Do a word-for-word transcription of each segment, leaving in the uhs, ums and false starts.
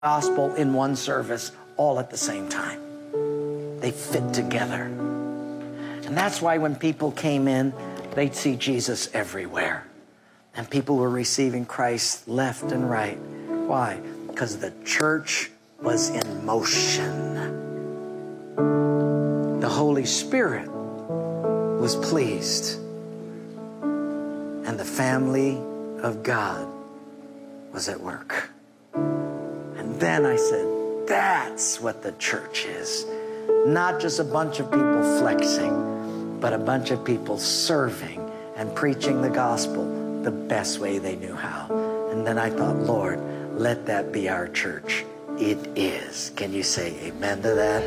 gospel in one service all at the same time. They fit together. And that's why when people came in, they'd see Jesus everywhere. And people were receiving Christ left and right. Why? Because the church was in motion. The Holy Spirit was pleased. And the family of God was at work. And then I said, that's what the church is. Not just a bunch of people flexing, but a bunch of people serving and preaching the gospel the best way they knew how. And then I thought, Lord, let that be our church. It is. Can you say amen to that?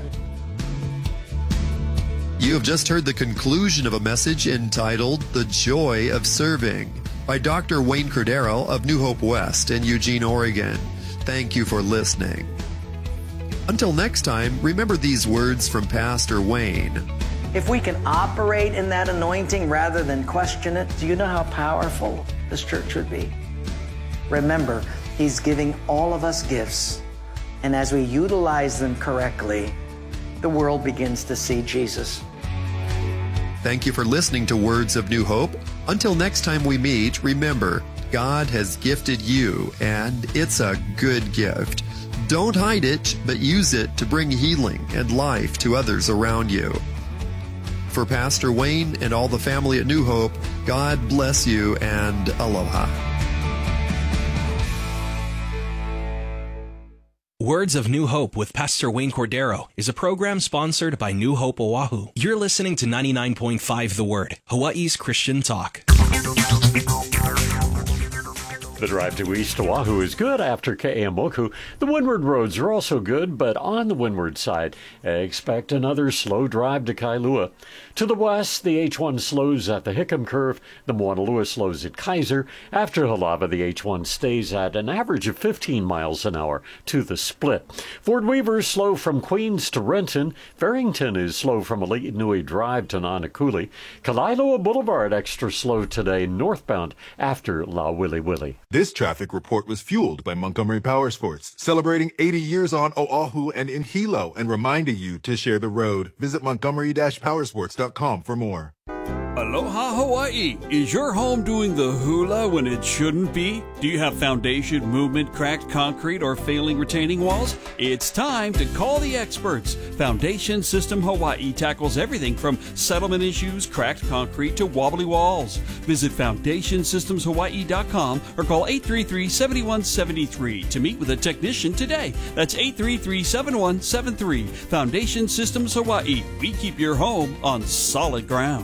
You have just heard the conclusion of a message entitled The Joy of Serving by Doctor Wayne Cordeiro of New Hope West in Eugene, Oregon. Thank you for listening. Until next time, remember these words from Pastor Wayne. If we can operate in that anointing rather than question it, do you know how powerful this church would be? Remember, He's giving all of us gifts, and as we utilize them correctly, the world begins to see Jesus. Thank you for listening to Words of New Hope. Until next time we meet, remember, God has gifted you, and it's a good gift. Don't hide it, but use it to bring healing and life to others around you. For Pastor Wayne and all the family at New Hope, God bless you and aloha. Words of New Hope with Pastor Wayne Cordeiro is a program sponsored by New Hope Oahu. You're listening to ninety-nine point five The Word, Hawaii's Christian talk. The drive to East Oahu is good after Ke'eaumoku. The windward roads are also good, but on the windward side, expect another slow drive to Kailua. To the west, the H one slows at the Hickam Curve. The Moanalua slows at Kaiser. After Halava, the H one stays at an average of fifteen miles an hour to the split. Fort Weaver slow from Queens to Renton. Farrington is slow from Ali'i Drive to Nanakuli. Kailua Boulevard extra slow today northbound after La Willy Willy. This traffic report was fueled by Montgomery Power Sports, celebrating eighty years on Oahu and in Hilo, and reminding you to share the road. Visit montgomery dash powersports dot com for more. Aloha Hawaii! Is your home doing the hula when it shouldn't be? Do you have foundation, movement, cracked concrete, or failing retaining walls? It's time to call the experts. Foundation System Hawaii tackles everything from settlement issues, cracked concrete, to wobbly walls. Visit foundation systems hawaii dot com or call eight three three, seven one seven three to meet with a technician today. That's eight three three, seven one seven three. Foundation Systems Hawaii. We keep your home on solid ground.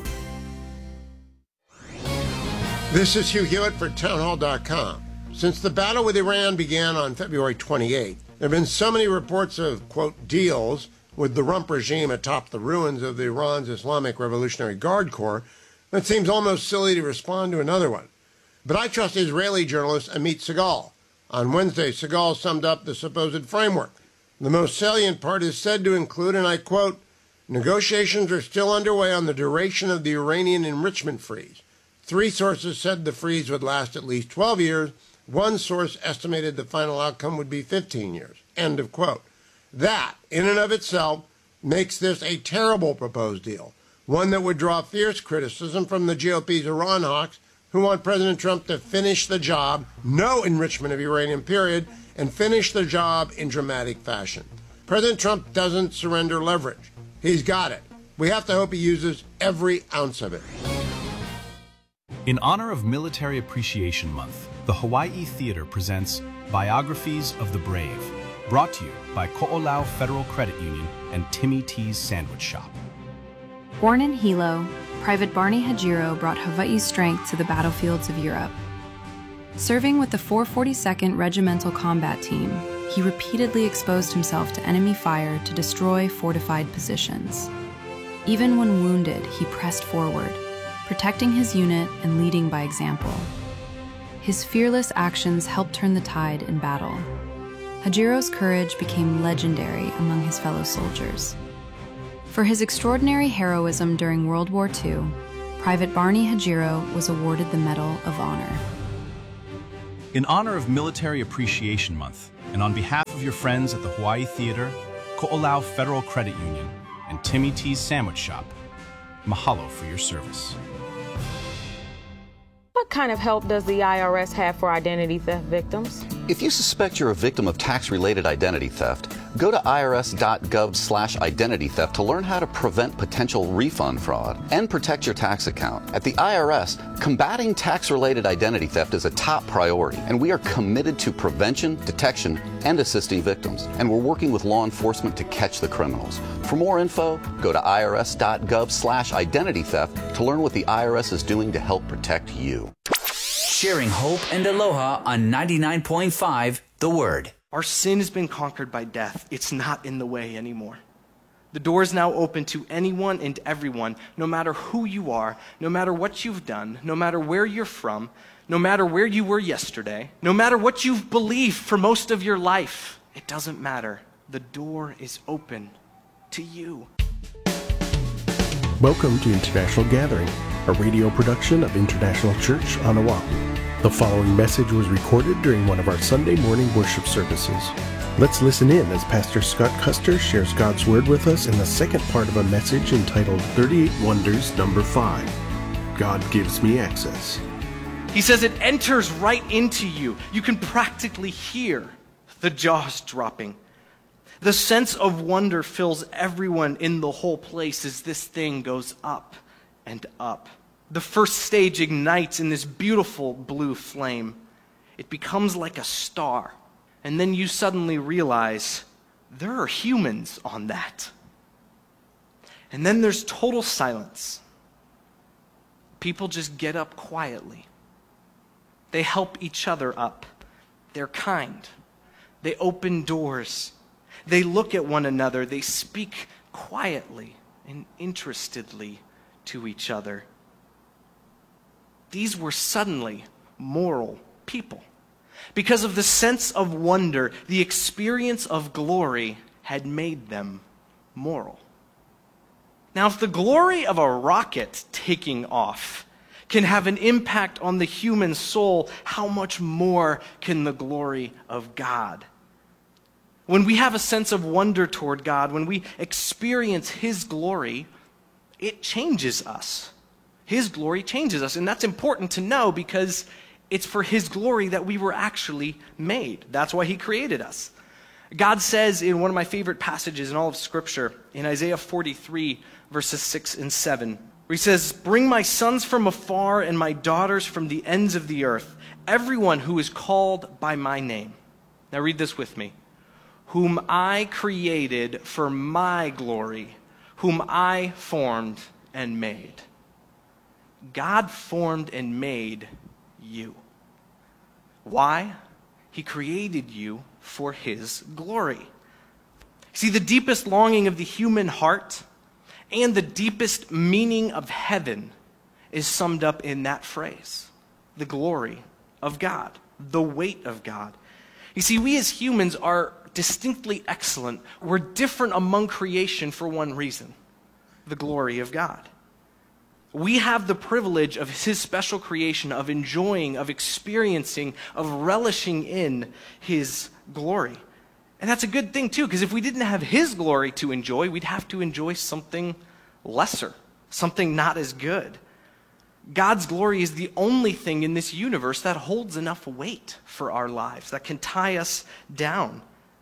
This is Hugh Hewitt for townhall dot com. Since the battle with Iran began on February twenty-eighth, there have been so many reports of, quote, deals with the Rump regime atop the ruins of the Iran's Islamic Revolutionary Guard Corps that it seems almost silly to respond to another one. But I trust Israeli journalist Amit Segal. On Wednesday, Segal summed up the supposed framework. The most salient part is said to include, and I quote, negotiations are still underway on the duration of the Iranian enrichment freeze. Three sources said the freeze would last at least twelve years. One source estimated the final outcome would be fifteen years. End of quote. That, in and of itself, makes this a terrible proposed deal, one that would draw fierce criticism from the G O P's Iran hawks, who want President Trump to finish the job, no enrichment of uranium, period, and finish the job in dramatic fashion. President Trump doesn't surrender leverage. He's got it. We have to hope he uses every ounce of it. In honor of Military Appreciation Month, the Hawaii Theater presents Biographies of the Brave, brought to you by Ko'olau Federal Credit Union and Timmy T's Sandwich Shop. Born in Hilo, Private Barney Hajiro brought Hawaii's strength to the battlefields of Europe. Serving with the four forty-second Regimental Combat Team, he repeatedly exposed himself to enemy fire to destroy fortified positions. Even when wounded, he pressed forward, protecting his unit and leading by example. His fearless actions helped turn the tide in battle. Hajiro's courage became legendary among his fellow soldiers. For his extraordinary heroism during World War Two, Private Barney Hajiro was awarded the Medal of Honor. In honor of Military Appreciation Month, And on behalf of your friends at the Hawaii Theater, Ko'olau Federal Credit Union, and Timmy T's Sandwich Shop, mahalo for your service. What kind of help does the I R S have for identity theft victims? If you suspect you're a victim of tax-related identity theft, go to irs.gov slash identity theft to learn how to prevent potential refund fraud and protect your tax account. At the I R S, combating tax-related identity theft is a top priority, and we are committed to prevention, detection, and assisting victims. And we're working with law enforcement to catch the criminals. For more info, go to irs.gov slash identity theft to learn what the I R S is doing to help protect you. Sharing hope and aloha on ninety-nine point five The Word. Our sin has been conquered by death. It's not in the way anymore. The door is now open to anyone and everyone, no matter who you are, no matter what you've done, no matter where you're from, no matter where you were yesterday, no matter what you've believed for most of your life. It doesn't matter. The door is open to you. Welcome to International Gathering, a radio production of International Church on Oahu. The following message was recorded during one of our Sunday morning worship services. Let's listen in as Pastor Scott Custer shares God's Word with us in the second part of a message entitled thirty-eight Wonders, number five. God Gives Me Access. He says it enters right into you. You can practically hear the jaws dropping. The sense of wonder fills everyone in the whole place as this thing goes up and up. The first stage ignites in this beautiful blue flame. It becomes like a star. And then you suddenly realize there are humans on that. And then there's total silence. People just get up quietly. They help each other up. They're kind. They open doors. They look at one another. They speak quietly and interestedly to each other. These were suddenly moral people. Because of the sense of wonder, the experience of glory had made them moral. Now, if the glory of a rocket taking off can have an impact on the human soul, how much more can the glory of God? When we have a sense of wonder toward God, when we experience His glory, it changes us. His glory changes us, and that's important to know because it's for His glory that we were actually made. That's why He created us. God says in one of my favorite passages in all of Scripture, in Isaiah forty-three, verses six and seven, where He says, "Bring my sons from afar and my daughters from the ends of the earth, everyone who is called by my name." Now read this with me. "Whom I created for my glory, whom I formed and made." God formed and made you. Why? He created you for His glory. See, the deepest longing of the human heart and the deepest meaning of heaven is summed up in that phrase, the glory of God, the weight of God. You see, we as humans are distinctly excellent. We're different among creation for one reason, the glory of God. We have the privilege of His special creation, of enjoying, of experiencing, of relishing in His glory. And that's a good thing too, because if we didn't have His glory to enjoy, we'd have to enjoy something lesser, something not as good. God's glory is the only thing in this universe that holds enough weight for our lives, that can tie us down.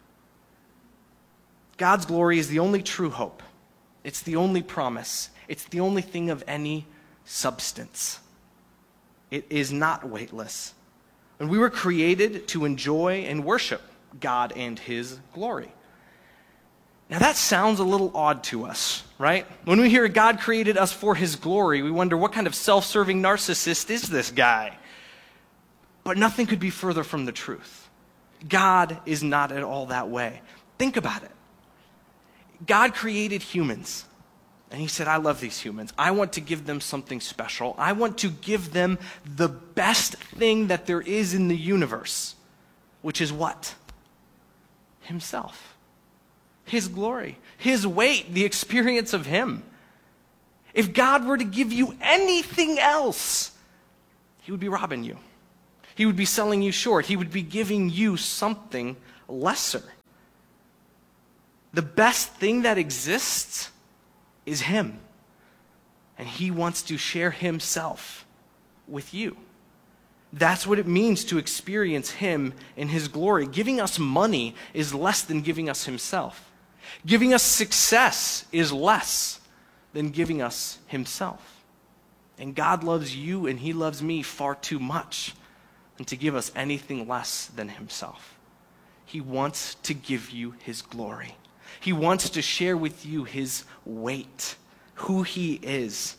God's glory is the only true hope. It's the only promise. It's the only thing of any substance. It is not weightless. And we were created to enjoy and worship God and His glory. Now that sounds a little odd to us, right? When we hear God created us for His glory, we wonder, what kind of self-serving narcissist is this guy? But nothing could be further from the truth. God is not at all that way. Think about it. God created humans. And He said, I love these humans. I want to give them something special. I want to give them the best thing that there is in the universe, which is what? Himself. His glory. His weight, the experience of Him. If God were to give you anything else, He would be robbing you. He would be selling you short. He would be giving you something lesser. The best thing that exists is him. And he wants to share himself with you. That's what it means to experience him in his glory. Giving us money is less than giving us himself. Giving us success is less than giving us himself. And God loves you and he loves me far too much than to give us anything less than himself. He wants to give you his glory. He wants to share with you his weight, who he is.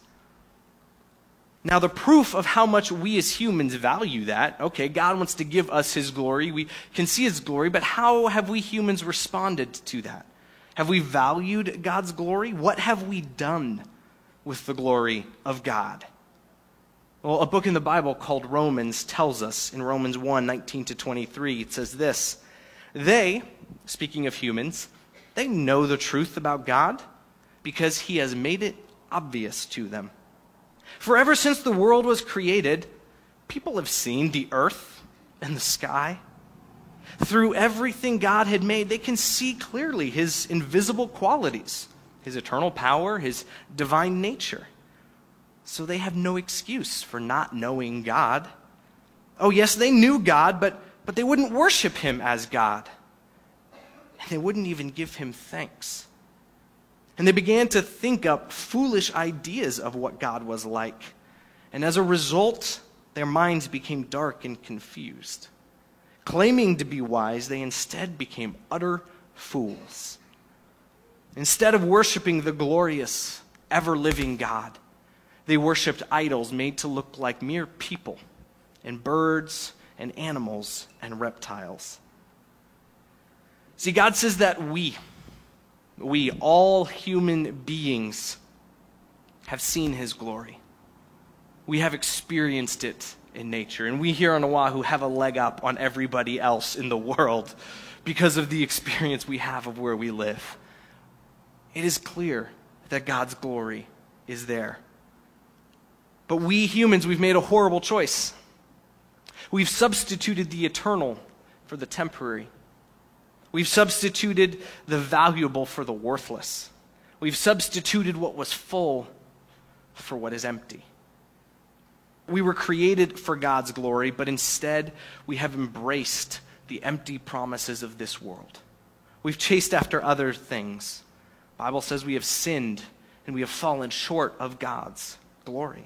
Now, the proof of how much we as humans value that, okay, God wants to give us his glory. We can see his glory, but how have we humans responded to that? Have we valued God's glory? What have we done with the glory of God? Well, a book in the Bible called Romans tells us in Romans one, nineteen to twenty-three, it says this, they, speaking of humans, they know the truth about God because he has made it obvious to them. For ever since the world was created, people have seen the earth and the sky. Through everything God had made, they can see clearly his invisible qualities, his eternal power, his divine nature. So they have no excuse for not knowing God. Oh, yes, they knew God, but, but they wouldn't worship him as God. And they wouldn't even give him thanks. And they began to think up foolish ideas of what God was like. And as a result, their minds became dark and confused. Claiming to be wise, they instead became utter fools. Instead of worshiping the glorious, ever-living God, they worshiped idols made to look like mere people and birds and animals and reptiles. See, God says that we, we, all human beings, have seen his glory. We have experienced it in nature. And we here on Oahu have a leg up on everybody else in the world because of the experience we have of where we live. It is clear that God's glory is there. But we humans, we've made a horrible choice. We've substituted the eternal for the temporary. We've substituted the valuable for the worthless. We've substituted what was full for what is empty. We were created for God's glory, but instead we have embraced the empty promises of this world. We've chased after other things. The Bible says we have sinned and we have fallen short of God's glory.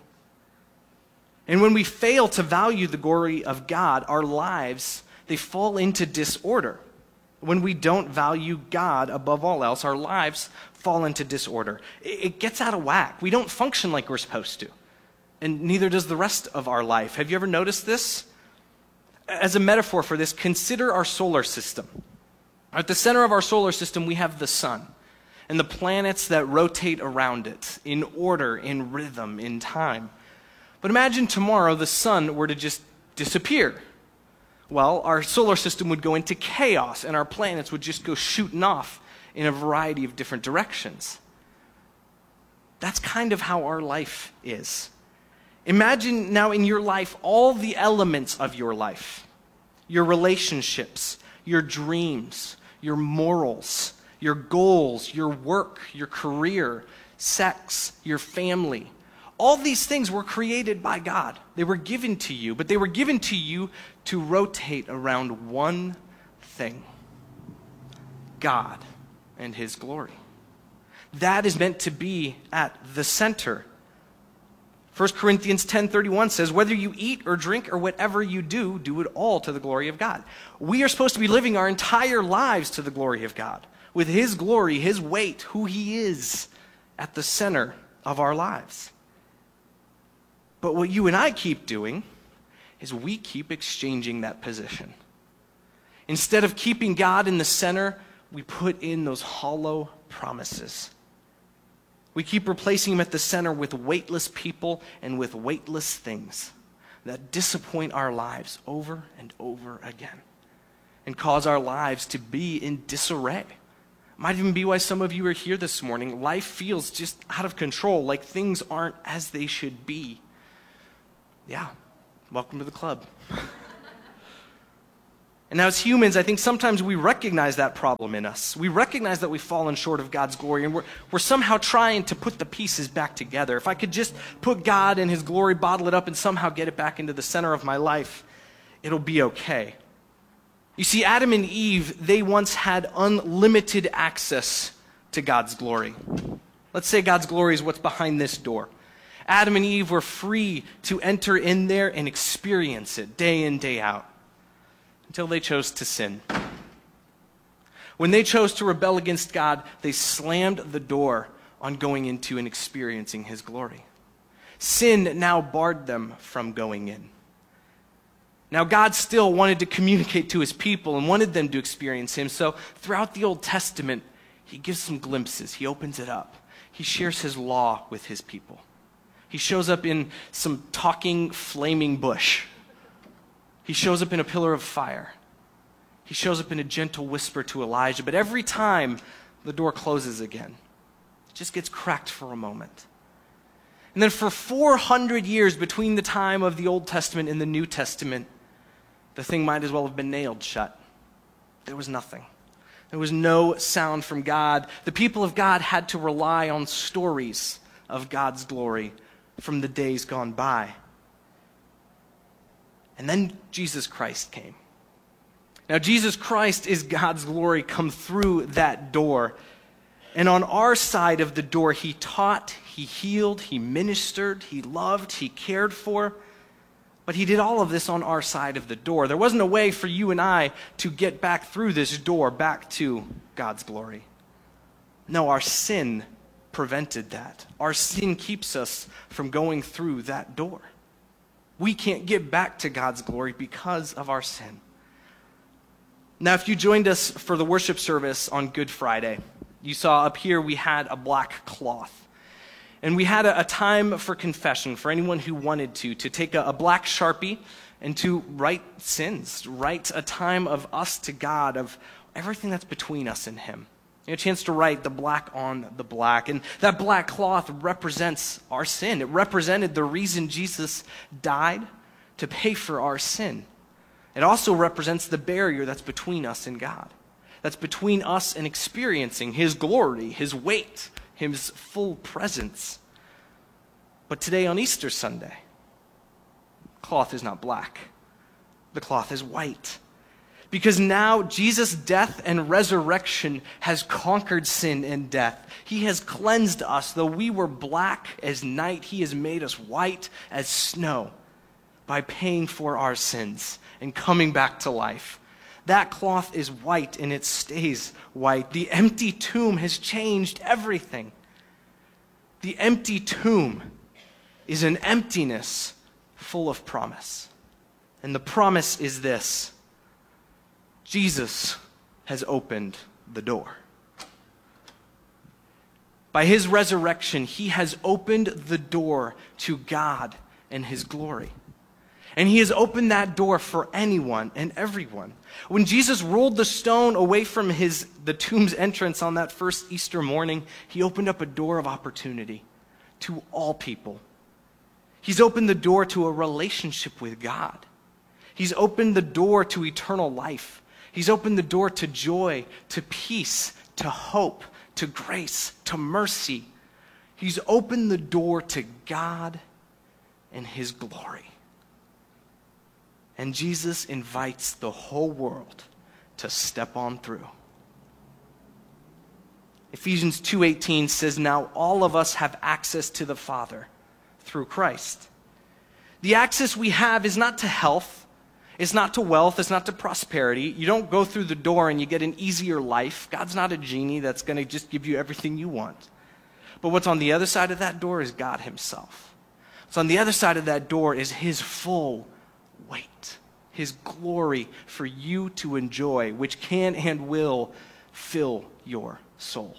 And when we fail to value the glory of God, our lives, they fall into disorder. When we don't value God above all else, our lives fall into disorder. It gets out of whack. We don't function like we're supposed to. And neither does the rest of our life. Have you ever noticed this? As a metaphor for this, consider our solar system. At the center of our solar system, we have the sun and the planets that rotate around it in order, in rhythm, in time. But imagine tomorrow the sun were to just disappear. Well, our solar system would go into chaos and our planets would just go shooting off in a variety of different directions. That's kind of how our life is. Imagine now in your life all the elements of your life, your relationships, your dreams, your morals, your goals, your work, your career, sex, your family. All these things were created by God. They were given to you, but they were given to you to rotate around one thing: God and his glory. That is meant to be at the center. First Corinthians ten thirty-one says, whether you eat or drink or whatever you do, do it all to the glory of God. We are supposed to be living our entire lives to the glory of God, with his glory, his weight, who he is, at the center of our lives. But what you and I keep doing is we keep exchanging that position. Instead of keeping God in the center, we put in those hollow promises. We keep replacing him at the center with weightless people and with weightless things that disappoint our lives over and over again and cause our lives to be in disarray. Might even be why some of you are here this morning. Life feels just out of control, like things aren't as they should be. Yeah, welcome to the club. And now as humans, I think sometimes we recognize that problem in us. We recognize that we've fallen short of God's glory, and we're, we're somehow trying to put the pieces back together. If I could just put God and his glory, bottle it up, and somehow get it back into the center of my life, it'll be okay. You see, Adam and Eve, they once had unlimited access to God's glory. Let's say God's glory is what's behind this door. Adam and Eve were free to enter in there and experience it day in, day out, until they chose to sin. When they chose to rebel against God, they slammed the door on going into and experiencing his glory. Sin now barred them from going in. Now, God still wanted to communicate to his people and wanted them to experience him. So throughout the Old Testament, he gives some glimpses. He opens it up. He shares his law with his people. He shows up in some talking, flaming bush. He shows up in a pillar of fire. He shows up in a gentle whisper to Elijah. But every time, the door closes again. It just gets cracked for a moment. And then for four hundred years between the time of the Old Testament and the New Testament, the thing might as well have been nailed shut. There was nothing. There was no sound from God. The people of God had to rely on stories of God's glory from the days gone by. And then Jesus Christ came. Now, Jesus Christ is God's glory come through that door. And on our side of the door, he taught, he healed, he ministered, he loved, he cared for. But he did all of this on our side of the door. There wasn't a way for you and I to get back through this door, back to God's glory. No, our sin prevented that. Our sin keeps us from going through that door. We can't get back to God's glory because of our sin. Now, if you joined us for the worship service on Good Friday, you saw up here we had a black cloth. And we had a, a time for confession for anyone who wanted to, to take a, a black Sharpie and to write sins, write a time of us to God, of everything that's between us and him. You know, a chance to write the black on the black. And that black cloth represents our sin. It represented the reason Jesus died, to pay for our sin. It also represents the barrier that's between us and God. That's between us and experiencing his glory, his weight, his full presence. But today on Easter Sunday, the cloth is not black. The cloth is white. Because now Jesus' death and resurrection has conquered sin and death. He has cleansed us. Though we were black as night, he has made us white as snow by paying for our sins and coming back to life. That cloth is white and it stays white. The empty tomb has changed everything. The empty tomb is an emptiness full of promise. And the promise is this: Jesus has opened the door. By his resurrection, he has opened the door to God and his glory. And he has opened that door for anyone and everyone. When Jesus rolled the stone away from his the tomb's entrance on that first Easter morning, he opened up a door of opportunity to all people. He's opened the door to a relationship with God. He's opened the door to eternal life. He's opened the door to joy, to peace, to hope, to grace, to mercy. He's opened the door to God and his glory. And Jesus invites the whole world to step on through. Ephesians two eighteen says, "Now all of us have access to the Father through Christ." The access we have is not to health, it's not to wealth, it's not to prosperity. You don't go through the door and you get an easier life. God's not a genie that's going to just give you everything you want. But what's on the other side of that door is God himself. So on the other side of that door is his full weight, his glory for you to enjoy, which can and will fill your soul.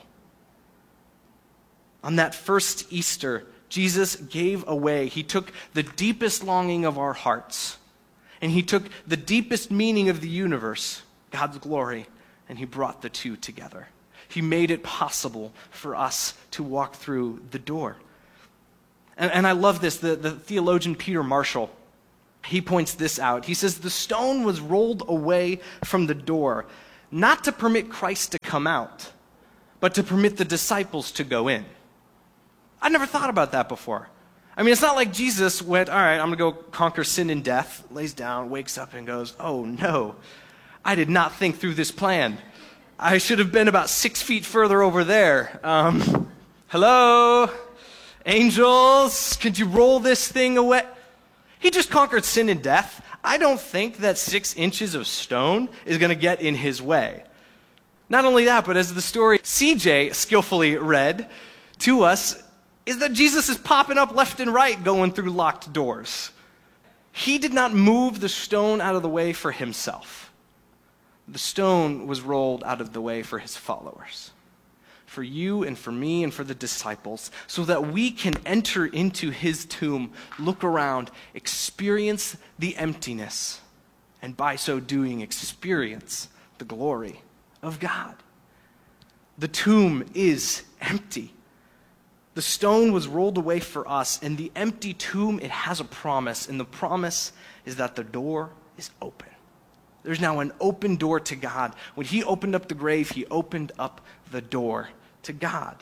On that first Easter, Jesus gave away. He took the deepest longing of our hearts, and he took the deepest meaning of the universe, God's glory, and he brought the two together. He made it possible for us to walk through the door. And, and I love this. The, the theologian Peter Marshall, he points this out. He says, the stone was rolled away from the door, not to permit Christ to come out, but to permit the disciples to go in. I never thought about that before. I mean, it's not like Jesus went, all right, I'm going to go conquer sin and death, lays down, wakes up, and goes, oh no, I did not think through this plan. I should have been about six feet further over there. Um, hello? Angels, could you roll this thing away? He just conquered sin and death. I don't think that six inches of stone is going to get in his way. Not only that, but as the story C J skillfully read to us, is that Jesus is popping up left and right going through locked doors. He did not move the stone out of the way for himself. The stone was rolled out of the way for his followers, for you and for me and for the disciples, so that we can enter into his tomb, look around, experience the emptiness, and by so doing experience the glory of God. The tomb is empty. The stone was rolled away for us, and the empty tomb, it has a promise, and the promise is that the door is open. There's now an open door to God. When he opened up the grave, he opened up the door to God.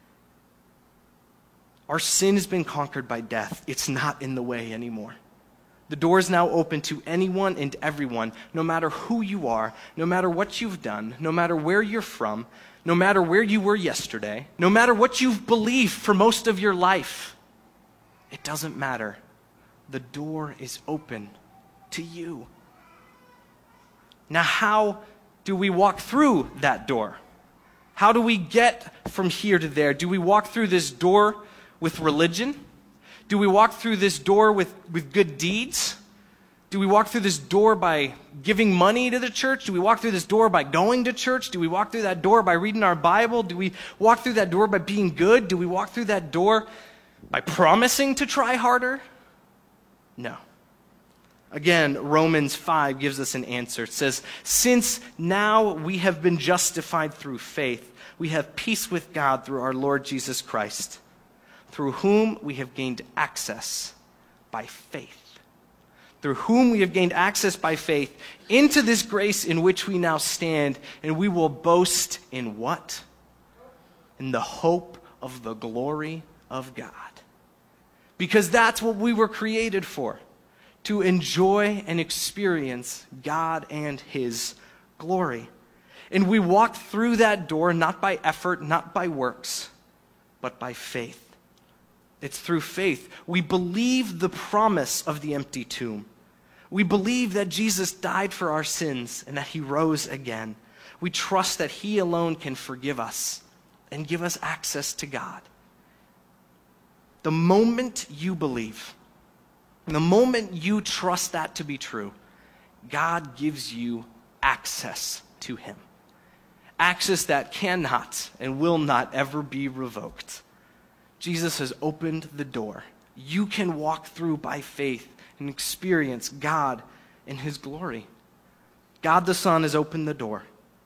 Our sin has been conquered by death. It's not in the way anymore. The door is now open to anyone and everyone, no matter who you are, no matter what you've done, no matter where you're from, no matter where you were yesterday, no matter what you've believed for most of your life. It doesn't matter. The door is open to you. Now, how do we walk through that door? How do we get from here to there? Do we walk through this door with religion? Do we walk through this door with, with good deeds? Do we walk through this door by giving money to the church? Do we walk through this door by going to church? Do we walk through that door by reading our Bible? Do we walk through that door by being good? Do we walk through that door by promising to try harder? No. Again, Romans five gives us an answer. It says, since now we have been justified through faith, we have peace with God through our Lord Jesus Christ, through whom we have gained access by faith. Through whom we have gained access by faith into this grace in which we now stand, and we will boast in what? In the hope of the glory of God. Because that's what we were created for, to enjoy and experience God and his glory. And we walk through that door not by effort, not by works, but by faith. It's through faith. We believe the promise of the empty tomb. We believe that Jesus died for our sins and that he rose again. We trust that he alone can forgive us and give us access to God. The moment you believe, the moment you trust that to be true, God gives you access to him. Access that cannot and will not ever be revoked. Jesus has opened the door. You can walk through by faith and experience God in his glory. God the Son has opened the door.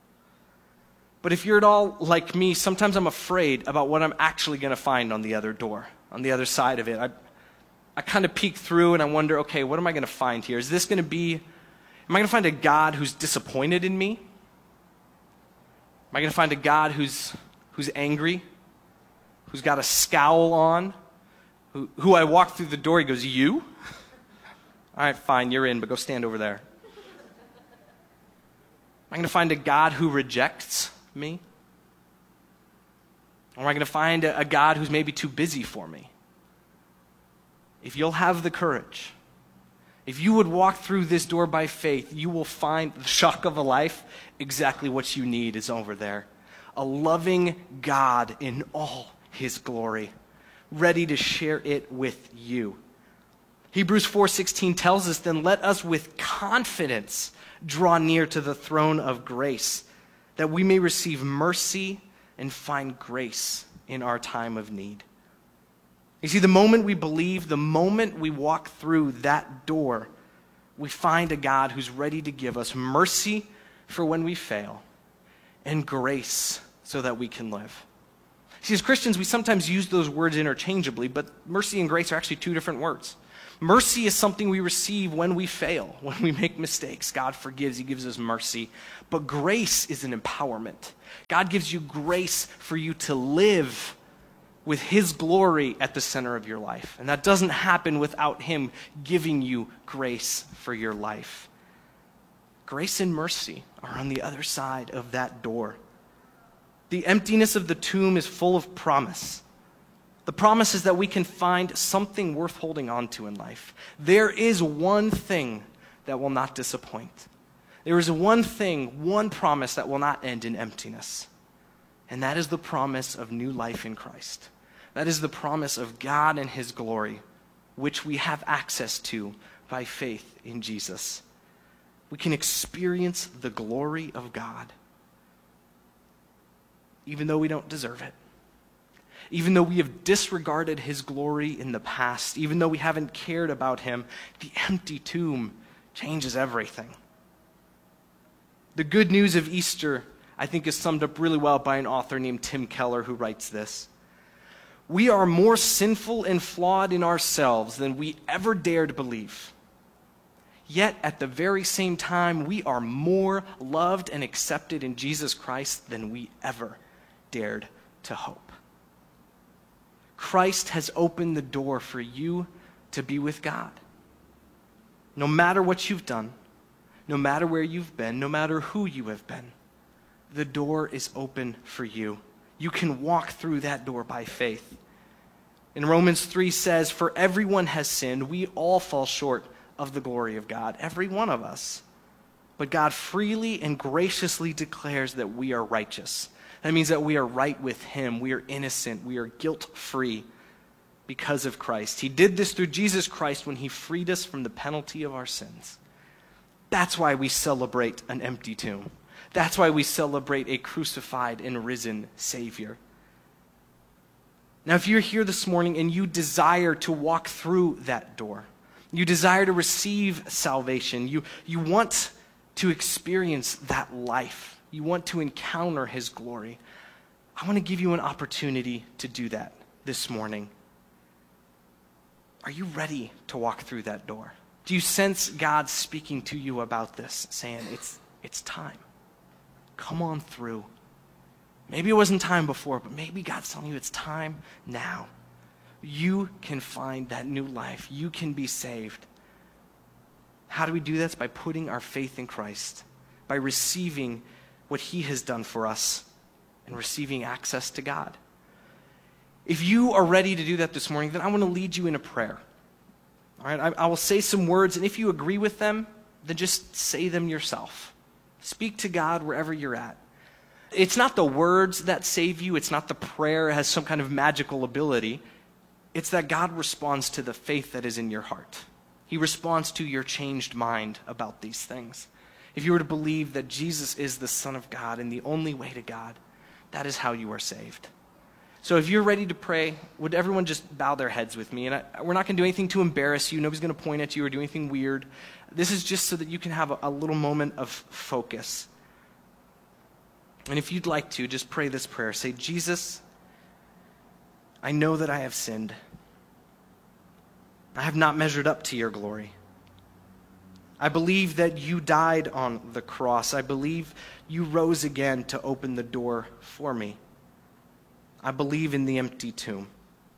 But if you're at all like me, sometimes I'm afraid about what I'm actually going to find on the other door, on the other side of it. I, I kind of peek through and I wonder, okay, what am I going to find here? Is this going to be, am I going to find a God who's disappointed in me? Am I going to find a God who's, who's angry? Who's got a scowl on? Who, who I walk through the door, he goes, you? All right, fine, you're in, but go stand over there. Am I going to find a God who rejects me? Or am I going to find a, a God who's maybe too busy for me? If you'll have the courage, if you would walk through this door by faith, you will find the shock of a life. Exactly what you need is over there. A loving God in all his glory, ready to share it with you. Hebrews four sixteen tells us, then let us with confidence draw near to the throne of grace, that we may receive mercy and find grace in our time of need. You see, the moment we believe, the moment we walk through that door, we find a God who's ready to give us mercy for when we fail and grace so that we can live. See, as Christians, we sometimes use those words interchangeably, but mercy and grace are actually two different words. Mercy is something we receive when we fail, when we make mistakes. God forgives, he gives us mercy. But grace is an empowerment. God gives you grace for you to live with his glory at the center of your life. And that doesn't happen without him giving you grace for your life. Grace and mercy are on the other side of that door. The emptiness of the tomb is full of promise. The promise is that we can find something worth holding on to in life. There is one thing that will not disappoint. There is one thing, one promise that will not end in emptiness. And that is the promise of new life in Christ. That is the promise of God and his glory, which we have access to by faith in Jesus. We can experience the glory of God, even though we don't deserve it. Even though we have disregarded his glory in the past, even though we haven't cared about him, the empty tomb changes everything. The good news of Easter, I think, is summed up really well by an author named Tim Keller, who writes this: we are more sinful and flawed in ourselves than we ever dared believe. Yet at the very same time, we are more loved and accepted in Jesus Christ than we ever dared to hope. Christ has opened the door for you to be with God. No matter what you've done, no matter where you've been, no matter who you have been, the door is open for you. You can walk through that door by faith. And Romans three says, for everyone has sinned, we all fall short of the glory of God, every one of us. But God freely and graciously declares that we are righteous. That means that we are right with him. We are innocent. We are guilt-free because of Christ. He did this through Jesus Christ when he freed us from the penalty of our sins. That's why we celebrate an empty tomb. That's why we celebrate a crucified and risen Savior. Now, if you're here this morning and you desire to walk through that door, you desire to receive salvation, you, you want to experience that life, you want to encounter his glory, I want to give you an opportunity to do that this morning. Are you ready to walk through that door? Do you sense God speaking to you about this, saying, it's, it's time. Come on through. Maybe it wasn't time before, but maybe God's telling you it's time now. You can find that new life. You can be saved. How do we do this? By putting our faith in Christ, by receiving what he has done for us and receiving access to God. If you are ready to do that this morning, then I want to lead you in a prayer. All right, I, I will say some words, and if you agree with them, then just say them yourself. Speak to God wherever you're at. It's not the words that save you. It's not the prayer has some kind of magical ability. It's that God responds to the faith that is in your heart. He responds to your changed mind about these things. If you were to believe that Jesus is the Son of God and the only way to God, that is how you are saved. So if you're ready to pray, would everyone just bow their heads with me? And I, we're not going to do anything to embarrass you. Nobody's going to point at you or do anything weird. This is just so that you can have a, a little moment of focus. And if you'd like to, just pray this prayer. Say, Jesus, I know that I have sinned. I have not measured up to your glory. I believe that you died on the cross. I believe you rose again to open the door for me. I believe in the empty tomb.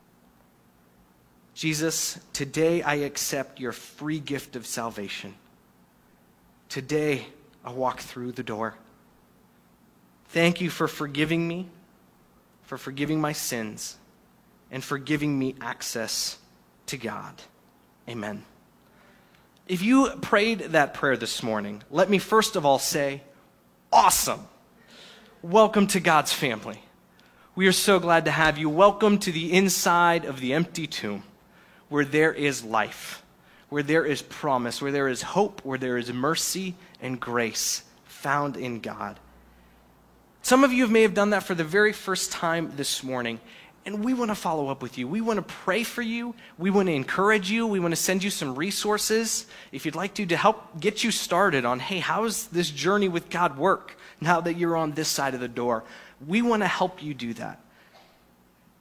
Jesus, today I accept your free gift of salvation. Today I walk through the door. Thank you for forgiving me, for forgiving my sins, and for giving me access to God. Amen. If you prayed that prayer this morning, let me first of all say, awesome. Welcome to God's family. We are so glad to have you. Welcome to the inside of the empty tomb, where there is life, where there is promise, where there is hope, where there is mercy and grace found in God. Some of you may have done that for the very first time this morning, and we want to follow up with you. We want to pray for you. We want to encourage you. We want to send you some resources, if you'd like to, to help get you started on, hey, how does this journey with God work now that you're on this side of the door? We want to help you do that.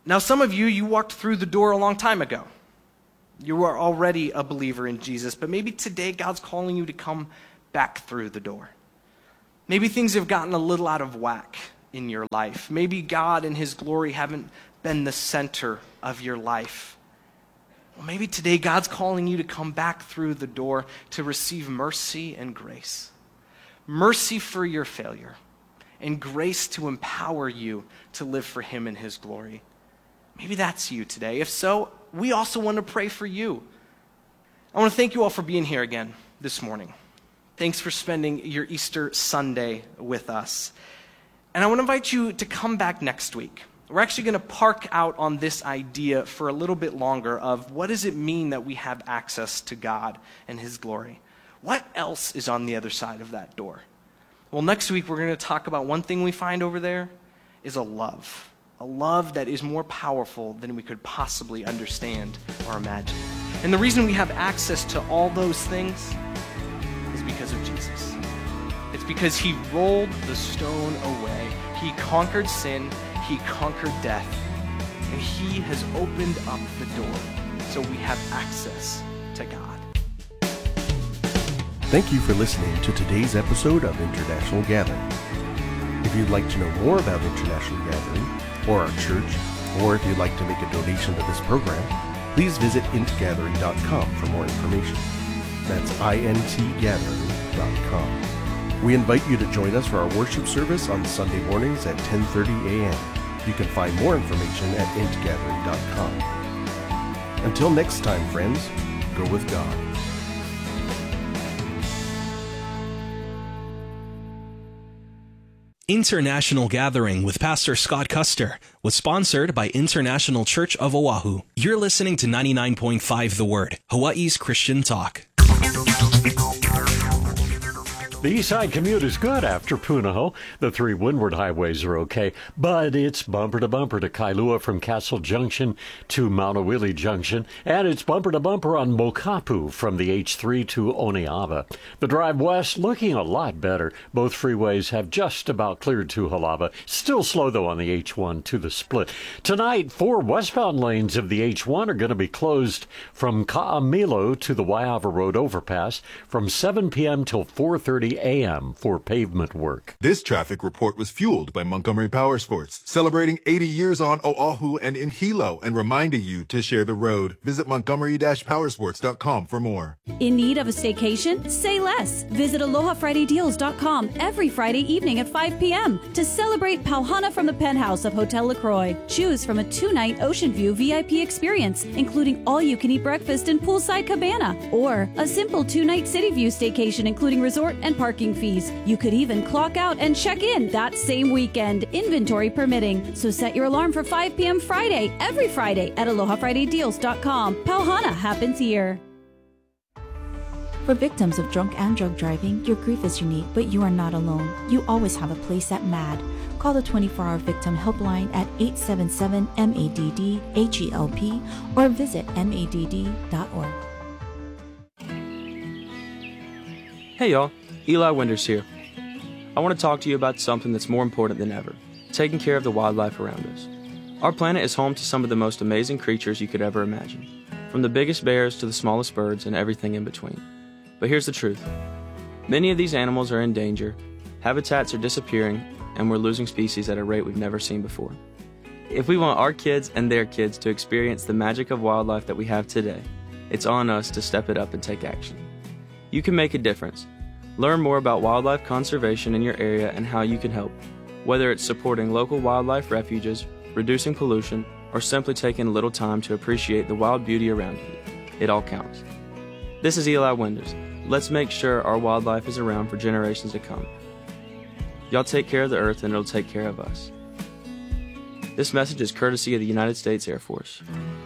Now, some of you, you walked through the door a long time ago. You were already a believer in Jesus, but maybe today God's calling you to come back through the door. Maybe things have gotten a little out of whack in your life. Maybe God and his glory haven't been the center of your life. Well, maybe today God's calling you to come back through the door to receive mercy and grace. Mercy for your failure, and grace to empower you to live for him and his glory. Maybe that's you today. If so, we also want to pray for you. I want to thank you all for being here again this morning. Thanks for spending your Easter Sunday with us. And I want to invite you to come back next week. We're actually going to park out on this idea for a little bit longer of what does it mean that we have access to God and his glory? What else is on the other side of that door? Well, next week we're going to talk about one thing we find over there is a love. A love that is more powerful than we could possibly understand or imagine. And the reason we have access to all those things is because of Jesus. It's because he rolled the stone away. He conquered sin. He conquered death. And he has opened up the door so we have access to God. Thank you for listening to today's episode of International Gathering. If you'd like to know more about International Gathering, or our church, or if you'd like to make a donation to this program, please visit int gathering dot com for more information. That's int gathering dot com. We invite you to join us for our worship service on Sunday mornings at ten thirty a.m. You can find more information at int gathering dot com. Until next time, friends, go with God. International Gathering with Pastor Scott Custer was sponsored by International Church of Oahu. You're listening to ninety-nine point five The Word, Hawaii's Christian talk. The east side commute is good after Punahou. The three windward highways are okay, but it's bumper to bumper to Kailua from Castle Junction to Maunawili Junction, and it's bumper to bumper on Mokapu from the H three to Oneava. The drive west looking a lot better. Both freeways have just about cleared to Halava. Still slow, though, on the H one to the split. Tonight, four westbound lanes of the H one are going to be closed from Ka'amilo to the Waiava Road overpass from seven p.m. till four thirty a.m. for pavement work. This traffic report was fueled by Montgomery Power Sports, celebrating eighty years on Oahu and in Hilo and reminding you to share the road. Visit montgomery dash powersports dot com for more. In need of a staycation? Say less. Visit aloha friday deals dot com every Friday evening at five p.m. to celebrate Pauhana from the penthouse of Hotel LaCroix. Choose from a two-night Ocean View V I P experience, including all-you-can-eat breakfast and poolside cabana, or a simple two-night City View staycation, including resort and parking fees. You could even clock out and check in that same weekend, inventory permitting. So set your alarm for five p.m. Friday, every Friday at aloha friday deals dot com. Pauhana happens here. For victims of drunk and drug driving, your grief is unique, but you are not alone. You always have a place at M A D. Call the twenty-four hour Victim Helpline at eight seven seven M A D D H E L P or visit M A D D dot org. Hey y'all, Eli Winders here. I want to talk to you about something that's more important than ever, taking care of the wildlife around us. Our planet is home to some of the most amazing creatures you could ever imagine, from the biggest bears to the smallest birds and everything in between. But here's the truth. Many of these animals are in danger, habitats are disappearing, and we're losing species at a rate we've never seen before. If we want our kids and their kids to experience the magic of wildlife that we have today, it's on us to step it up and take action. You can make a difference. Learn more about wildlife conservation in your area and how you can help, whether it's supporting local wildlife refuges, reducing pollution, or simply taking a little time to appreciate the wild beauty around you. It all counts. This is Eli Winders. Let's make sure our wildlife is around for generations to come. Y'all take care of the earth and it'll take care of us. This message is courtesy of the United States Air Force.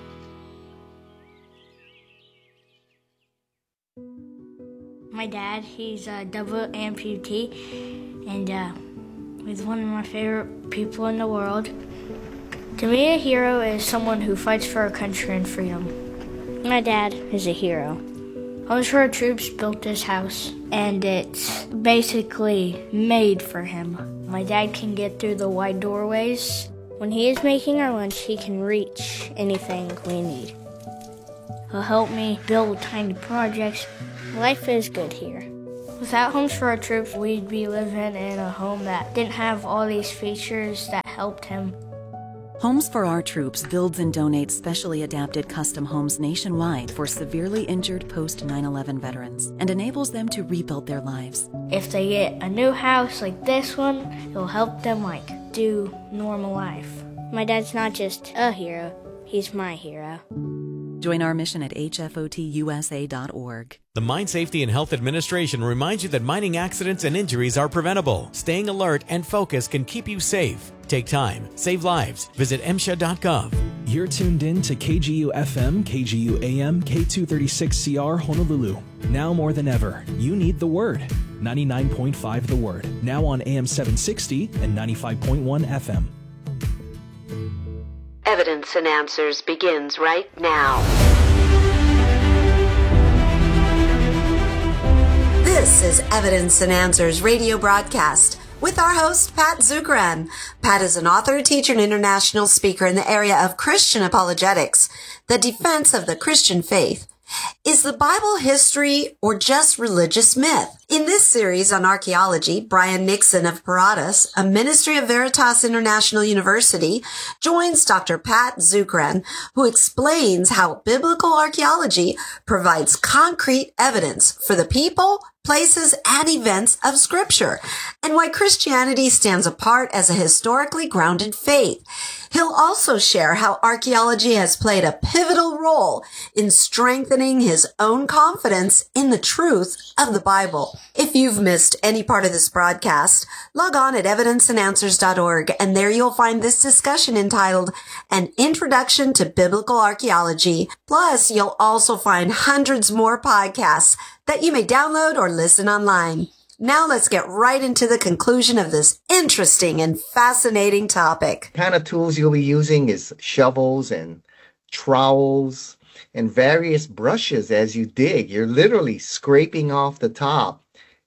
My dad, he's a double amputee, and uh, he's one of my favorite people in the world. To me, a hero is someone who fights for our country and freedom. My dad is a hero. All the shore troops built this house, and it's basically made for him. My dad can get through the wide doorways, When he is making our lunch, he can reach anything we need. He'll help me build tiny projects. Life is good here. Without Homes for Our Troops, we'd be living in a home that didn't have all these features that helped him. Homes for Our Troops builds and donates specially adapted custom homes nationwide for severely injured post nine eleven veterans and enables them to rebuild their lives. If they get a new house like this one, it'll help them like do normal life. My dad's not just a hero, he's my hero. Join our mission at H F O T U S A dot org. The Mine Safety and Health Administration reminds you that mining accidents and injuries are preventable. Staying alert and focused can keep you safe. Take time, save lives. Visit M S H A dot gov. You're tuned in to K G U F M, K G U A M, K two thirty-six C R Honolulu. Now more than ever, you need the Word. ninety-nine point five The Word. Now on A M seven sixty and ninety-five point one F M. Evidence and Answers begins right now. This is Evidence and Answers radio broadcast with our host, Pat Zukeran. Pat is an author, teacher, and international speaker in the area of Christian apologetics, the defense of the Christian faith. Is the Bible history or just religious myth? In this series on archaeology, Brian Nixon of Paratus, a ministry of Veritas International University, joins Doctor Pat Zukeran, who explains how biblical archaeology provides concrete evidence for the people, places, and events of Scripture, and why Christianity stands apart as a historically grounded faith. He'll also share how archaeology has played a pivotal role in strengthening his own confidence in the truth of the Bible. If you've missed any part of this broadcast, log on at evidence and answers dot org, and there you'll find this discussion entitled An Introduction to Biblical Archaeology. Plus, you'll also find hundreds more podcasts that you may download or listen online. Now let's get right into the conclusion of this interesting and fascinating topic. The kind of tools you'll be using is shovels and trowels and various brushes as you dig. You're literally scraping off the top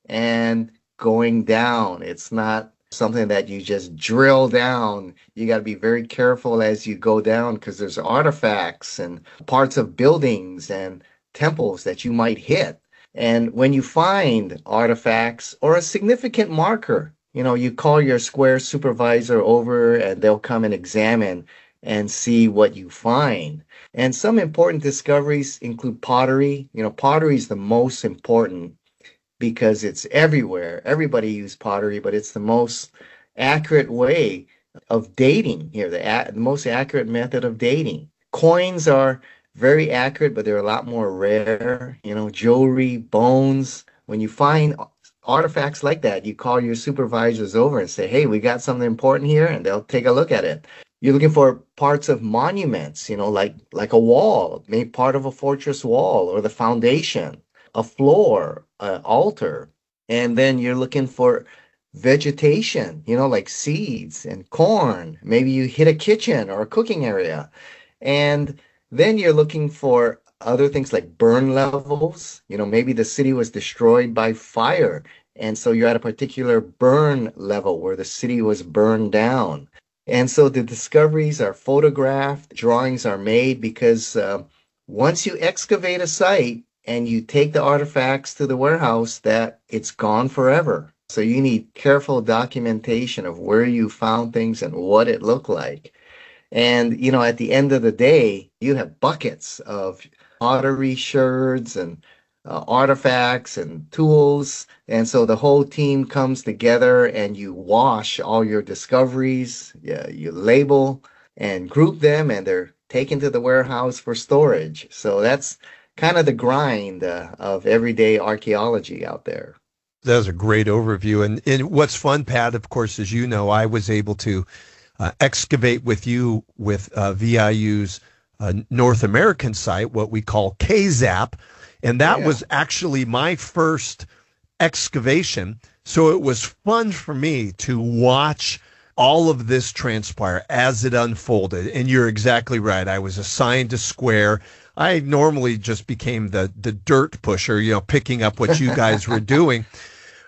and going down. It's not something that you just drill down. You got to be very careful as you go down because there's artifacts and parts of buildings and temples that you might hit. And when you find artifacts or a significant marker, you know, you call your square supervisor over and they'll come and examine and see what you find. And some important discoveries include pottery. You know, pottery is the most important because it's everywhere. Everybody uses pottery, but it's the most accurate way of dating here, the, a- the most accurate method of dating. Coins are very accurate, but they're a lot more rare. You know, jewelry, bones. When you find artifacts like that, you call your supervisors over and say, hey, we got something important here, and they'll take a look at it. You're looking for parts of monuments, you know, like, like a wall, maybe part of a fortress wall or the foundation, a floor, an altar. And then you're looking for vegetation, you know, like seeds and corn. Maybe you hit a kitchen or a cooking area. And then you're looking for other things like burn levels. You know, maybe the city was destroyed by fire. And so you're at a particular burn level where the city was burned down. And so the discoveries are photographed, drawings are made because uh, once you excavate a site and you take the artifacts to the warehouse, that it's gone forever. So you need careful documentation of where you found things and what it looked like. And, you know, at the end of the day, you have buckets of pottery sherds and uh, artifacts and tools. And so the whole team comes together and you wash all your discoveries, yeah, you label and group them, and they're taken to the warehouse for storage. So that's kind of the grind uh, of everyday archaeology out there. That was a great overview. And, and what's fun, Pat, of course, as you know, I was able to Uh, excavate with you with uh, V I U's uh, North American site, what we call K ZAP, and that yeah. was actually my first excavation. So it was fun for me to watch all of this transpire as it unfolded. And you're exactly right. I was assigned to square. I normally just became the the dirt pusher, you know, picking up what you guys were doing.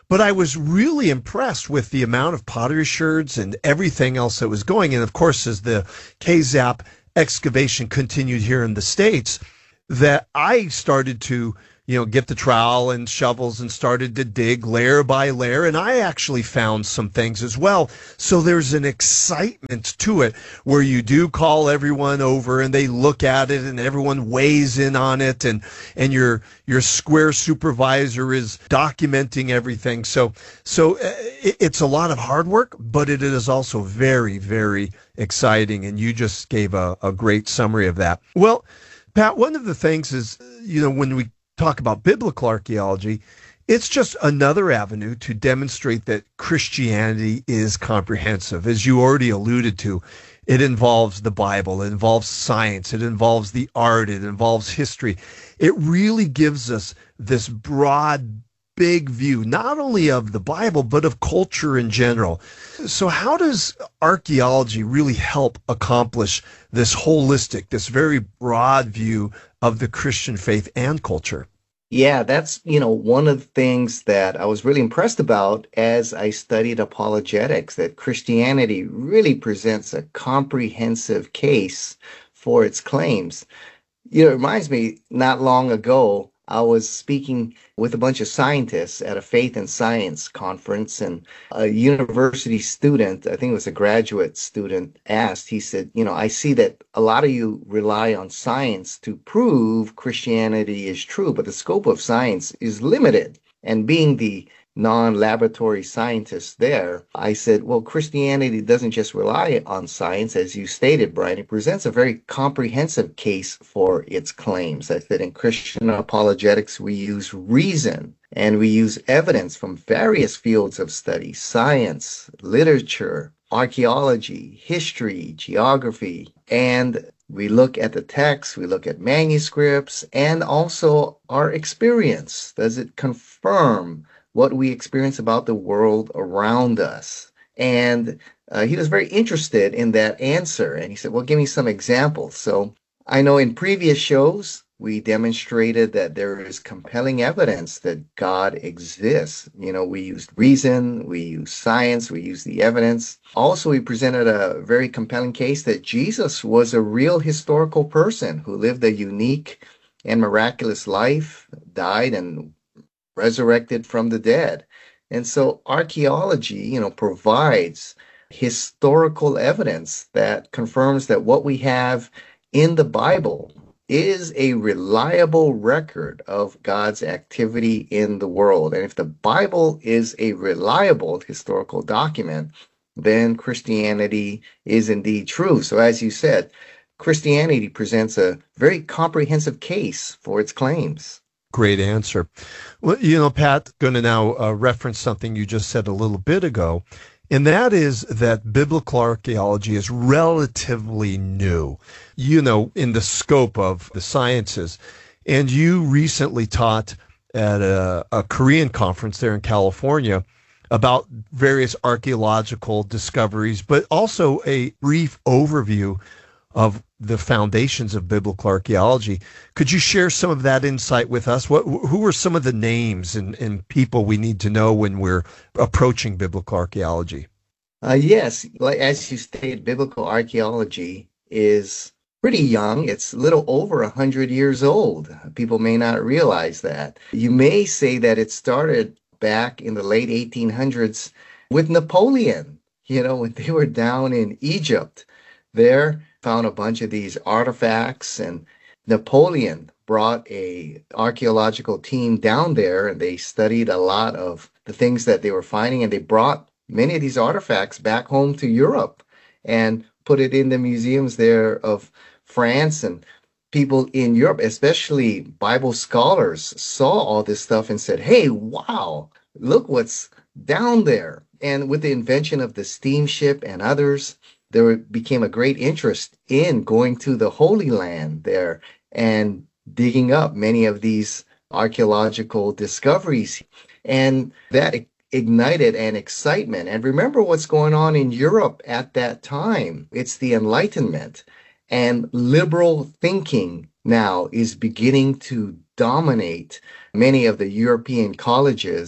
But I was really impressed with the amount of pottery sherds and everything else that was going. And of course, as the K ZAP excavation continued here in the States, that I started to, you know, get the trowel and shovels and started to dig layer by layer. And I actually found some things as well. So there's an excitement to it where you do call everyone over and they look at it and everyone weighs in on it. And, and your, your square supervisor is documenting everything. So, so it, it's a lot of hard work, but it is also very, very exciting. And you just gave a, a great summary of that. Well, Pat, one of the things is, you know, when we talk about biblical archaeology, it's just another avenue to demonstrate that Christianity is comprehensive. As you already alluded to, it involves the Bible, it involves science, it involves the art, it involves history. It really gives us this broad, big view, not only of the Bible, but of culture in general. So how does archaeology really help accomplish this holistic, this very broad view of the Christian faith and culture? Yeah, that's, you know, one of the things that I was really impressed about as I studied apologetics, that Christianity really presents a comprehensive case for its claims. You know, it reminds me, not long ago, I was speaking with a bunch of scientists at a faith and science conference, and a university student, I think it was a graduate student, asked, he said, you know, I see that a lot of you rely on science to prove Christianity is true, but the scope of science is limited. And being the non-laboratory scientist there, I said, well, Christianity doesn't just rely on science, as you stated, Brian. It presents a very comprehensive case for its claims. I said in Christian apologetics, we use reason and we use evidence from various fields of study: science, literature, archaeology, history, geography, and we look at the text, we look at manuscripts, and also our experience. Does it confirm what we experience about the world around us? And uh, he was very interested in that answer. And he said, well, give me some examples. So I know in previous shows, we demonstrated that there is compelling evidence that God exists. You know, we used reason, we used science, we used the evidence. Also, we presented a very compelling case that Jesus was a real historical person who lived a unique and miraculous life, died and resurrected from the dead. And so archaeology, you know, provides historical evidence that confirms that what we have in the Bible is a reliable record of God's activity in the world. And if the Bible is a reliable historical document, then Christianity is indeed true. So as you said, Christianity presents a very comprehensive case for its claims. Great answer. Well, you know, Pat, going to now uh, reference something you just said a little bit ago, and that is that biblical archaeology is relatively new, you know, in the scope of the sciences. And you recently taught at a, a Korean conference there in California about various archaeological discoveries, but also a brief overview of the foundations of biblical archaeology. Could you share some of that insight with us? What, who are some of the names and, and people we need to know when we're approaching biblical archaeology? Uh, yes, like as you stated, biblical archaeology is pretty young. It's a little over one hundred years old. People may not realize that. You may say that it started back in the late eighteen hundreds with Napoleon. You know, when they were down in Egypt, there found a bunch of these artifacts, and Napoleon brought a archaeological team down there, and they studied a lot of the things that they were finding, and they brought many of these artifacts back home to Europe and put it in the museums there of France. And people in Europe, especially Bible scholars, saw all this stuff and said, hey, wow, look what's down there. And with the invention of the steamship and others, there became a great interest in going to the Holy Land there and digging up many of these archaeological discoveries. And that ignited an excitement. And remember what's going on in Europe at that time. It's the Enlightenment. And liberal thinking now is beginning to dominate many of the European colleges.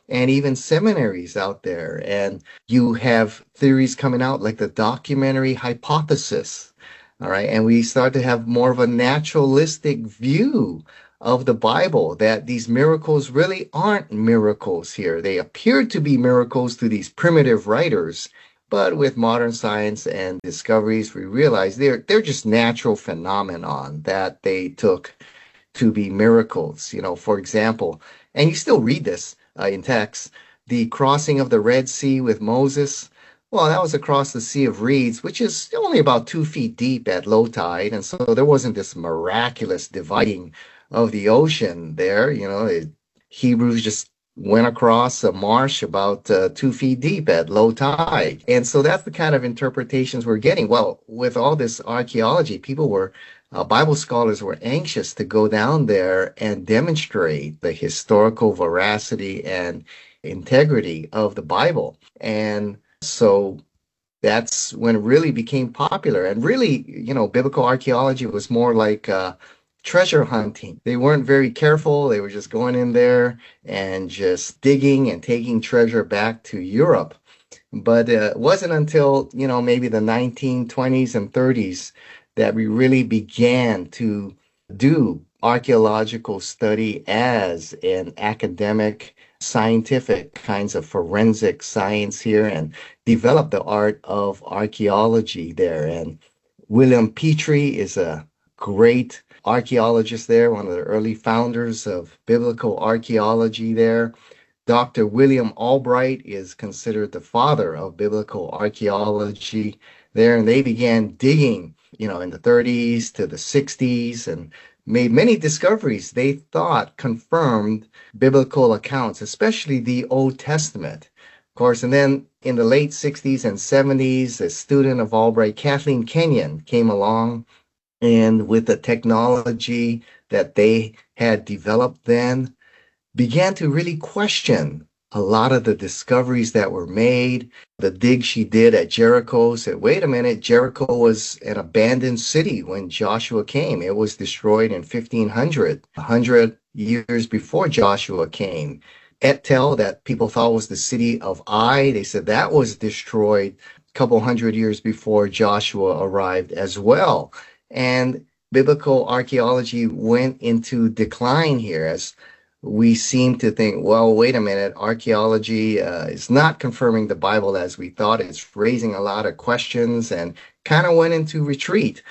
and even seminaries out there. And you have theories coming out like the documentary hypothesis. All right. And we start to have more of a naturalistic view of the Bible, that these miracles really aren't miracles here. They appear to be miracles to these primitive writers, but with modern science and discoveries, we realize they're they're just natural phenomenon that they took to be miracles. You know, for example, and you still read this uh, in text, the crossing of the Red Sea with Moses. Well, that was across the Sea of Reeds, which is only about two feet deep at low tide, and so there wasn't this miraculous dividing of the ocean there. You know, it, Hebrews just went across a marsh about uh, two feet deep at low tide. And so that's the kind of interpretations we're getting. Well, with all this archaeology, people were, uh, Bible scholars were anxious to go down there and demonstrate the historical veracity and integrity of the Bible. And so that's when it really became popular. And really, you know, biblical archaeology was more like uh, treasure hunting. They weren't very careful. They were just going in there and just digging and taking treasure back to Europe. But uh, it wasn't until, you know, maybe the nineteen twenties and thirties that we really began to do archaeological study as an academic, scientific kinds of forensic science here, and develop the art of archaeology there. And William Petrie is a great archaeologist there, one of the early founders of biblical archaeology there. Doctor William Albright is considered the father of biblical archaeology there, and they began digging, you know, in the thirties to the sixties and made many discoveries they thought confirmed biblical accounts, especially the Old Testament, of course. And then in the late sixties and seventies, a student of Albright, Kathleen Kenyon, came along, and with the technology that they had developed then, began to really question a lot of the discoveries that were made. The dig she did at Jericho said, wait a minute, Jericho was an abandoned city when Joshua came. It was destroyed in fifteen hundred, one hundred years before Joshua came. Et-Tel, that people thought was the city of Ai, they said that was destroyed a couple hundred years before Joshua arrived as well. And biblical archaeology went into decline here as we seem to think, well, wait a minute, archaeology uh, is not confirming the Bible as we thought. It's raising a lot of questions, and kind of went into retreat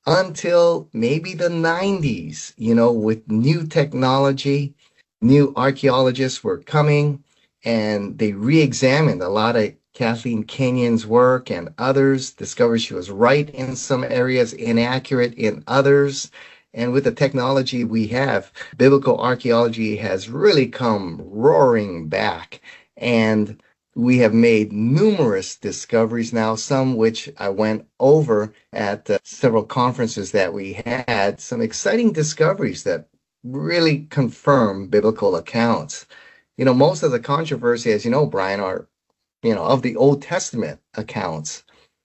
until maybe the nineties, you know, with new technology, new archaeologists were coming, and they re-examined a lot of Kathleen Kenyon's work and others, discovered she was right in some areas, inaccurate in others. And with the technology we have, biblical archaeology has really come roaring back. And we have made numerous discoveries now, some which I went over at uh, several conferences that we had, some exciting discoveries that really confirm biblical accounts. You know, most of the controversy, as you know, Brian, are you know, of the Old Testament accounts.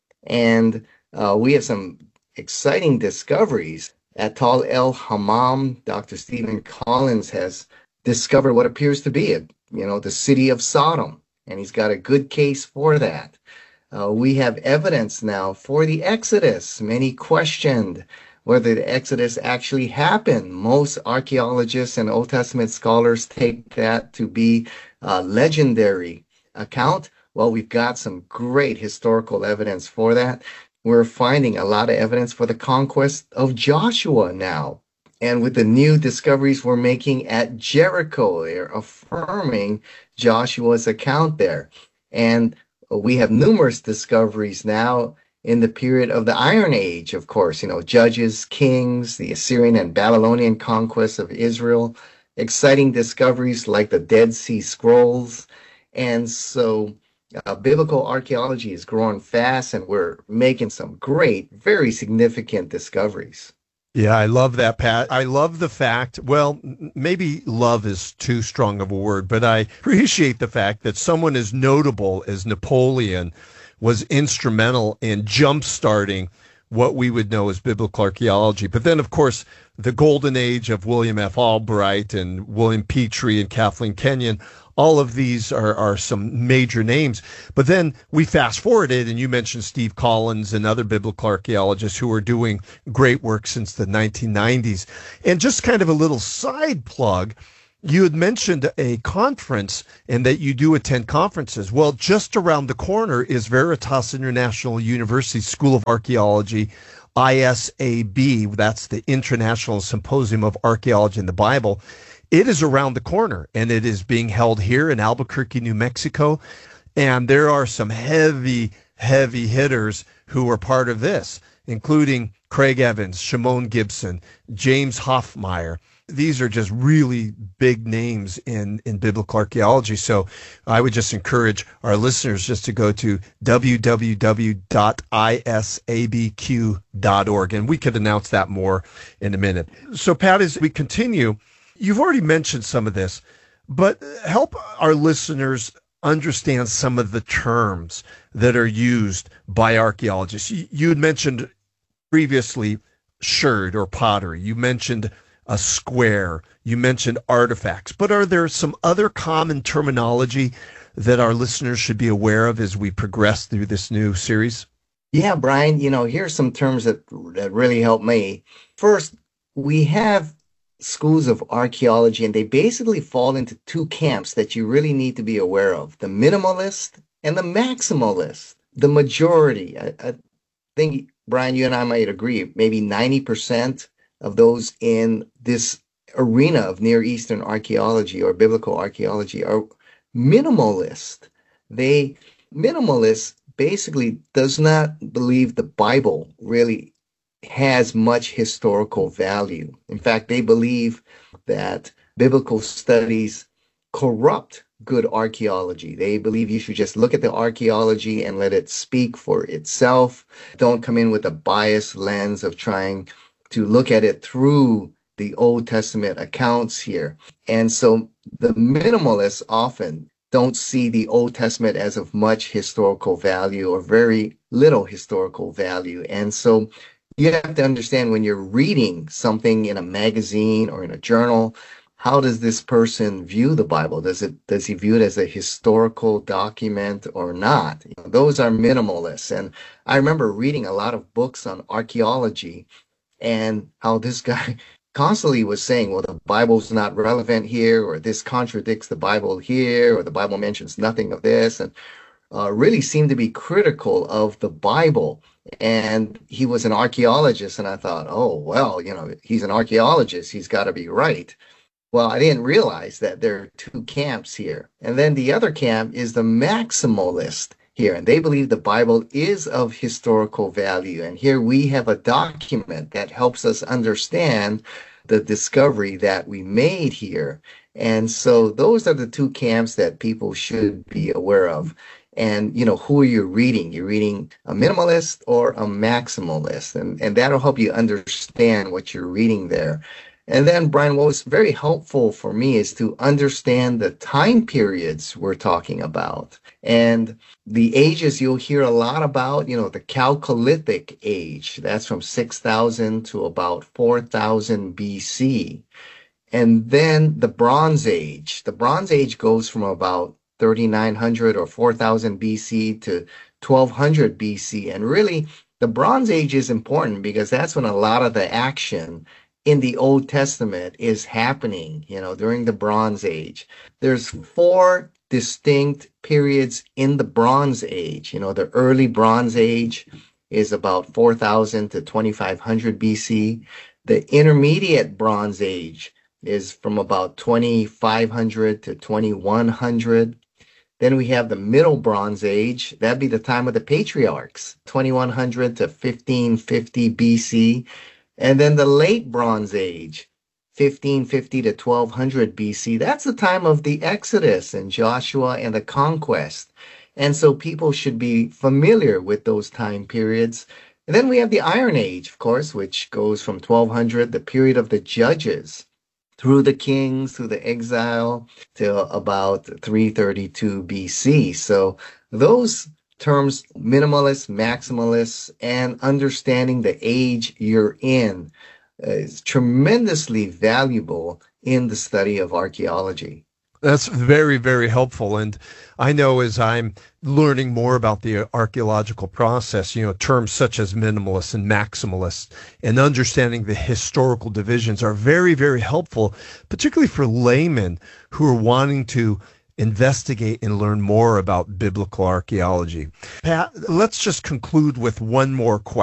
And uh, we have some exciting discoveries. At Tal El Hammam, Doctor Stephen Collins has discovered what appears to be, a, you know, the city of Sodom. And he's got a good case for that. Uh, we have evidence now for the Exodus. Many questioned whether the Exodus actually happened. Most archaeologists and Old Testament scholars take that to be a legendary account. Well, we've got some great historical evidence for that. We're finding a lot of evidence for the conquest of Joshua now. And with the new discoveries we're making at Jericho, they're affirming Joshua's account there. And we have numerous discoveries now in the period of the Iron Age, of course, you know, Judges, Kings, the Assyrian and Babylonian conquest of Israel, exciting discoveries like the Dead Sea Scrolls. And so Uh, biblical archaeology is growing fast, and we're making some great, very significant discoveries. Yeah, I love that, Pat. I love the fact, well, maybe love is too strong of a word, but I appreciate the fact that someone as notable as Napoleon was instrumental in jump-starting what we would know as biblical archaeology. But then, of course, the golden age of William F. Albright and William Petrie and Kathleen Kenyon, all of these are, are some major names. But then we fast forwarded, and you mentioned Steve Collins and other biblical archaeologists who are doing great work since the nineteen nineties. And just kind of a little side plug, you had mentioned a conference and that you do attend conferences. Well, just around the corner is Veritas International University School of Archaeology, I S A B. That's the International Symposium of Archaeology in the Bible. It is around the corner, and it is being held here in Albuquerque, New Mexico. And there are some heavy, heavy hitters who are part of this, including Craig Evans, Shimon Gibson, James Hoffmeyer. These are just really big names in, in biblical archaeology. So I would just encourage our listeners just to go to w w w dot i s a b q dot org. And we could announce that more in a minute. So Pat, as we continue, you've already mentioned some of this, but help our listeners understand some of the terms that are used by archaeologists. You, you had mentioned previously sherd or pottery. You mentioned a square. You mentioned artifacts. But are there some other common terminology that our listeners should be aware of as we progress through this new series? Yeah, Brian, you know, here's some terms that, that really help me. First, we have schools of archaeology, and they basically fall into two camps that you really need to be aware of: the minimalist and the maximalist. The majority, I, I think, Brian, you and I might agree, maybe ninety percent of those in this arena of Near Eastern archaeology or biblical archaeology are minimalist. They, minimalist basically does not believe the Bible really has much historical value. In fact, they believe that biblical studies corrupt good archaeology. They believe you should just look at the archaeology and let it speak for itself. Don't come in with a biased lens of trying to look at it through the Old Testament accounts here. And so the minimalists often don't see the Old Testament as of much historical value or very little historical value. And so you have to understand, when you're reading something in a magazine or in a journal, how does this person view the Bible? Does it does he view it as a historical document or not? You know, those are minimalists. And I remember reading a lot of books on archaeology and how this guy constantly was saying, well, the Bible's not relevant here, or this contradicts the Bible here, or the Bible mentions nothing of this, and uh, really seemed to be critical of the Bible. And he was an archaeologist, and I thought, oh, well, you know, he's an archaeologist, he's got to be right. Well, I didn't realize that there are two camps here. And then the other camp is the maximalist here, and they believe the Bible is of historical value. And here we have a document that helps us understand the discovery that we made here. And so those are the two camps that people should be aware of. And, you know, who are you reading? You're reading a minimalist or a maximalist, and, and that'll help you understand what you're reading there. And then, Brian, what was very helpful for me is to understand the time periods we're talking about. And the ages you'll hear a lot about, you know, the Chalcolithic age, that's from six thousand to about four thousand B C. And then the Bronze Age. The Bronze Age goes from about thirty-nine hundred or four thousand B C to twelve hundred B C. And really, the Bronze Age is important because that's when a lot of the action in the Old Testament is happening, you know, during the Bronze Age. There's four distinct periods in the Bronze Age. You know, the early Bronze Age is about four thousand to twenty-five hundred B C. The intermediate Bronze Age is from about twenty-five hundred to twenty-one hundred. Then we have the Middle Bronze Age. That'd be the time of the patriarchs, twenty-one hundred to fifteen fifty B C. And then the Late Bronze Age, fifteen fifty to twelve hundred B C. That's the time of the Exodus and Joshua and the conquest. And so people should be familiar with those time periods. And then we have the Iron Age, of course, which goes from twelve hundred, the period of the Judges, through the kings, through the exile, till about three thirty-two B C. So those terms minimalist, maximalist, and understanding the age you're in is tremendously valuable in the study of archaeology. That's very, very helpful. And I know as I'm learning more about the archaeological process, you know, terms such as minimalist and maximalist and understanding the historical divisions are very, very helpful, particularly for laymen who are wanting to investigate and learn more about biblical archaeology. Pat, let's just conclude with one more question.